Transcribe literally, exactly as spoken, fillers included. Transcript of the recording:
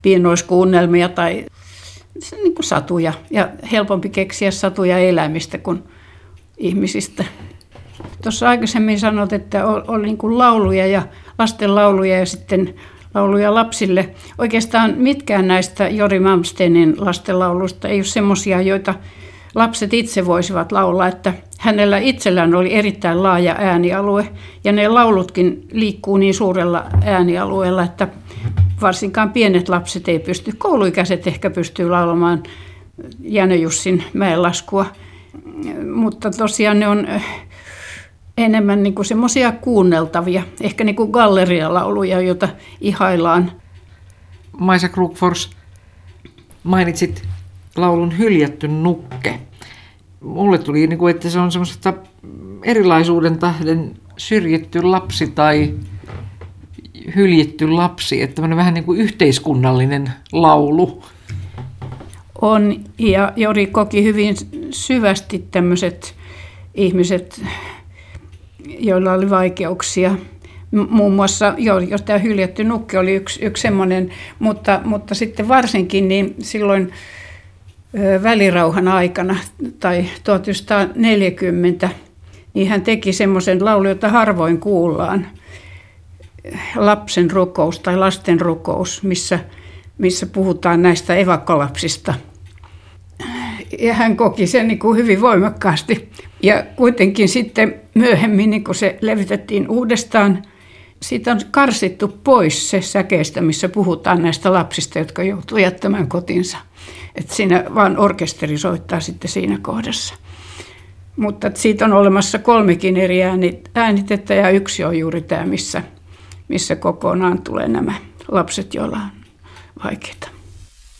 pienoiskuunnelmia tai niin kuin satuja. Ja helpompi keksiä satuja eläimistä kuin ihmisistä. Tuossa aikaisemmin sanoit, että oli niin kuin lauluja ja lasten lauluja ja sitten lauluja lapsille. Oikeastaan mitkään näistä Jori Malmstenin lastenlauluista ei ole semmoisia, joita lapset itse voisivat laulaa, että hänellä itsellään oli erittäin laaja äänialue ja ne laulutkin liikkuu niin suurella äänialueella, että varsinkaan pienet lapset ei pysty. Kouluikäiset ehkä pystyy laulamaan Janne Jussin Mäenlaskua, mutta tosiaan ne on enemmän niin kuin semmoisia kuunneltavia, ehkä niin kuin gallerialauluja, joita ihaillaan. Maisa Krokfors, mainitsit laulun Hyljätty nukke. Mulle tuli, niin kuin, että se on semmoista erilaisuuden tähden syrjitty lapsi tai hyljitty lapsi, että tämmöinen vähän niin kuin yhteiskunnallinen laulu. On, ja Jori koki hyvin syvästi tämmöiset ihmiset, joilla oli vaikeuksia. Muun muassa, joo, jos tämä Hyljätty nukke oli yksi, yksi semmoinen, mutta, mutta sitten varsinkin niin silloin ö, välirauhan aikana tai tuhatyhdeksänsataaneljäkymmentä, niin hän teki semmoisen laulun, jota harvoin kuullaan, lapsen rukous tai lasten rukous, missä, missä puhutaan näistä evakkolapsista. Ja hän koki sen niin kuin hyvin voimakkaasti. Ja kuitenkin sitten myöhemmin, niin kun se levitettiin uudestaan, siitä on karsittu pois se säkeistä, missä puhutaan näistä lapsista, jotka joutuu jättämään kotinsa. Että siinä vaan orkesteri soittaa sitten siinä kohdassa. Mutta siitä on olemassa kolmekin eri äänitettä ja yksi on juuri tämä, missä, missä kokonaan tulee nämä lapset, joilla on vaikeita.